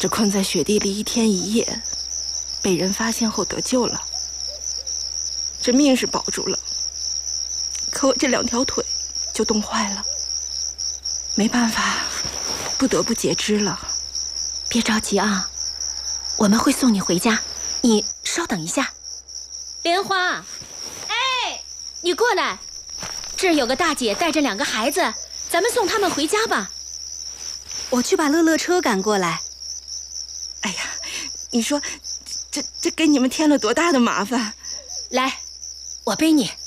只困在雪地里1天1夜，被人发现后得救了，这命是保住了，可我这2条腿就冻坏了，没办法，不得不截肢了。 别着急啊，我们会送你回家，你稍等一下。莲花，哎，你过来，这儿有个大姐带着2个孩子，咱们送他们回家吧。 我去把乐乐车赶过来。 哎呀，你说这给你们添了多大的麻烦？ 来，我背你。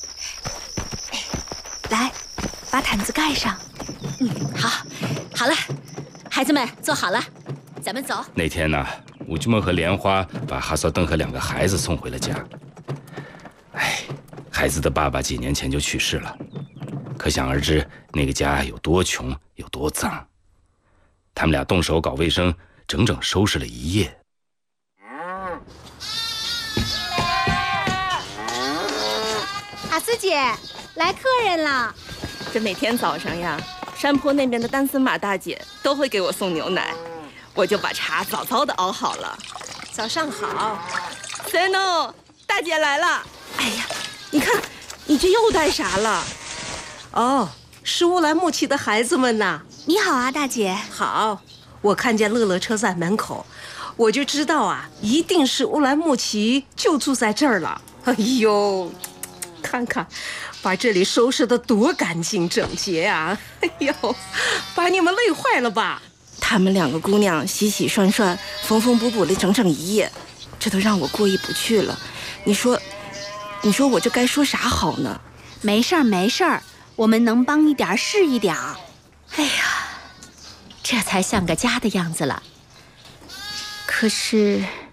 来，把毯子盖上。 好了，孩子们坐好了，咱们走。 那天呢，武菊梦和莲花把哈萨登和2个孩子送回了家。哎，孩子的爸爸几年前就去世了，可想而知那个家有多穷，有多脏。他们俩动手搞卫生，整整收拾了1夜。 阿斯姐，来客人了。 这每天早上呀，山坡那边的丹森玛大姐都会给我送牛奶，我就把茶早早的熬好了。 早上好。 塞诺，大姐来了。哎呀，你看，你这又带啥了？ 哦，是乌兰牧骑的孩子们呐。 你好啊，大姐。 好，我看见乐乐车在门口，我就知道啊，一定是乌兰牧骑就住在这儿了。哎呦，看看，把这里收拾得多干净整洁啊！哎呦，把你们累坏了吧？ 他们2个姑娘洗洗涮涮、缝缝补补了整整1夜，这都让我过意不去了。你说我这该说啥好呢？ 没事儿没事儿，我们能帮一点是一点。 哎呀，这才像个家的样子了。可是